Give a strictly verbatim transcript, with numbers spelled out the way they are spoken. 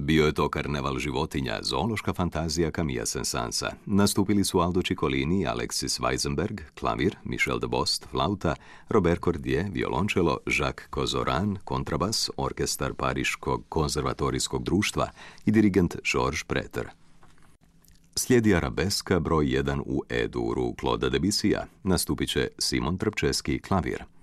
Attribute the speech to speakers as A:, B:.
A: Bio je to karneval životinja, zoološka fantazija Camilla Saint-Saensa. Nastupili su Aldo Ciccolini, Alexis Weizenberg, klavir, Michel de Bost, flauta, Robert Cordier, violončelo, Jacques Cozoran, kontrabas, orkestar Pariškog konzervatorijskog društva i dirigent Georges Preter. Slijedi arabeska broj jedan u E-duru Claude Debussya, nastupit će Simon Trpčeski, klavir.